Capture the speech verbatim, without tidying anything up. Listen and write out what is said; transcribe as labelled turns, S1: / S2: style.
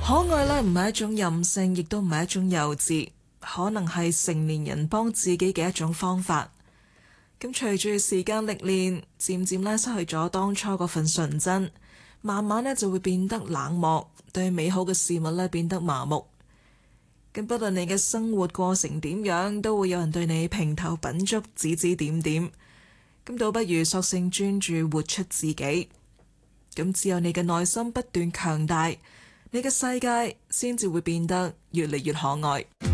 S1: 可愛咧唔係一種任性，亦都唔係一種幼稚，可能係成年人幫自己嘅一種方法。咁隨住時間歷練，漸漸咧失去咗當初嗰份純真，慢慢咧就會變得冷漠，對美好嘅事物咧變得麻木。咁不論你嘅生活過成點樣，都會有人對你評頭品足、指指點點。咁倒不如索性專注活出自己。咁只有你嘅內心不斷強大，你嘅世界先至會變得越嚟越可愛。